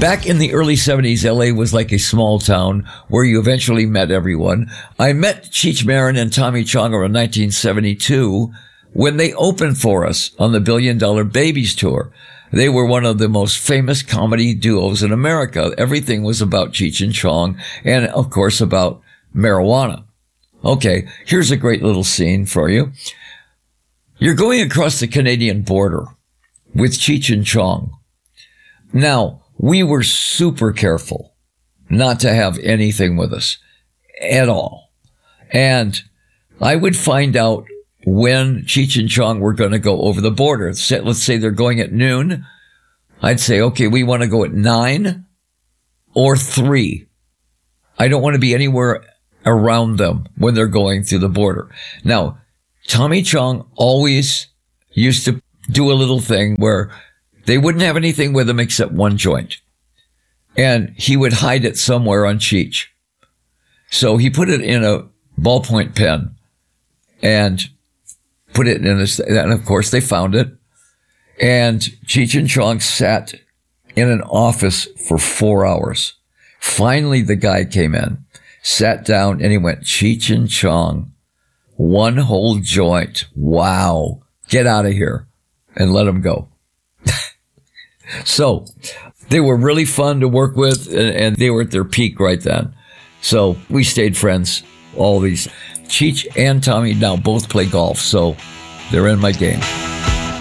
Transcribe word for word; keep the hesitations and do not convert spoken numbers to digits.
Back in the early seventies, L A was like a small town where you eventually met everyone. I met Cheech Marin and Tommy Chong around nineteen seventy-two when they opened for us on the Billion Dollar Babies tour. They were one of the most famous comedy duos in America. Everything was about Cheech and Chong and, of course, about marijuana. Okay, here's a great little scene for you. You're going across the Canadian border with Cheech and Chong. Now, we were super careful not to have anything with us at all. And I would find out when Cheech and Chong were going to go over the border. Let's say they're going at noon. I'd say, okay, we want to go at nine or three. I don't want to be anywhere around them when they're going through the border. Now, Tommy Chong always used to do a little thing where they wouldn't have anything with them except one joint. And he would hide it somewhere on Cheech. So he put it in a ballpoint pen and put it in a, and of course they found it. And Cheech and Chong sat in an office for four hours. Finally, the guy came in, sat down, and he went, Cheech and Chong, one whole joint. Wow. Get out of here, and let him go. So they were really fun to work with, and, and they were at their peak right then. So we stayed friends, all these. Cheech and Tommy now both play golf, so they're in my game.